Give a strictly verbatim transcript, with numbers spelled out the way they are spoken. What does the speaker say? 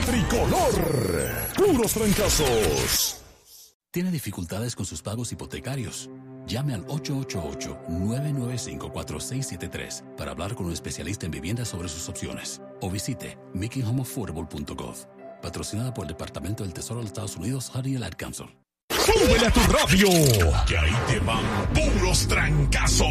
tricolor. Puros trancazos. ¿Tiene dificultades con sus pagos hipotecarios? Llame al ocho ocho ocho, nueve nueve cinco, cuatro seis siete tres para hablar con un especialista en vivienda sobre sus opciones. O visite making home affordable punto gov. Patrocinada por el Departamento del Tesoro de los Estados Unidos, Honey and Ad Council. ¡Súbele a tu radio! Que ahí te van puros trancazos.